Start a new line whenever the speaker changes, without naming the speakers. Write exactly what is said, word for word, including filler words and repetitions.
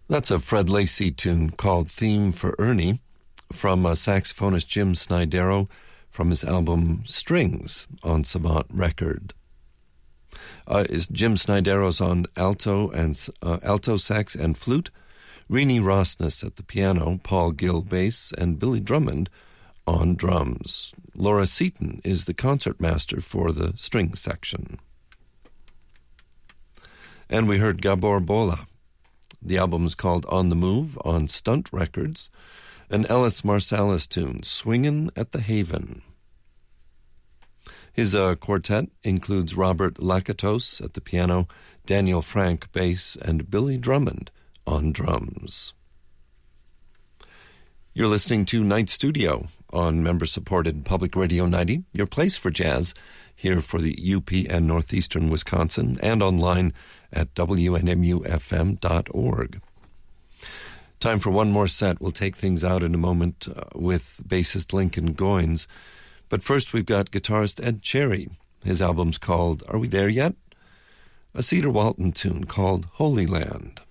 That's a Fred Lacey tune called Theme for Ernie from uh, saxophonist Jim Snydero from his album Strings on Savant Record. Uh, is Jim Snydero's on alto and uh, alto sax and flute, Renee Rossness at the piano, Paul Gill bass, and Billy Drummond on drums. Laura Seaton is the concertmaster for the string section. And we heard Gabor Bola. The album's called On the Move on Stunt Records, an Ellis Marsalis tune, Swingin' at the Haven. His uh, quartet includes Robert Lakatos at the piano, Daniel Frank bass, and Billy Drummond on drums. You're listening to Night Studio on member-supported Public Radio ninety, your place for jazz, here for the U P and Northeastern Wisconsin, and online at W N M U F M dot org. Time for one more set. We'll take things out in a moment uh, with bassist Lincoln Goines. But first we've got guitarist Ed Cherry. His album's called Are We There Yet? A Cedar Walton tune called Holy Land.